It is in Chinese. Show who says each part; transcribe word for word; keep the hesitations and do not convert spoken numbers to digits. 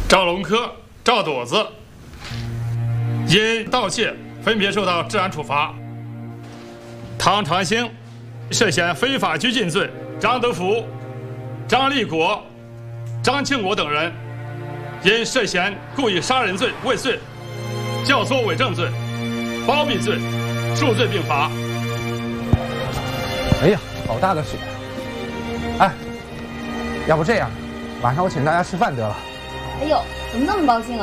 Speaker 1: 赵龙科、赵朵子因盗窃分别受到治安处罚。汤传兴涉嫌非法拘禁罪，张德福、张立国、张庆国等人因涉嫌故意杀人罪未遂、教唆伪证罪、包庇罪数罪并罚。
Speaker 2: 哎呀，好大的雪！哎，要不这样，晚上我请大家吃饭得了。
Speaker 3: 哎呦，怎么那么高兴啊？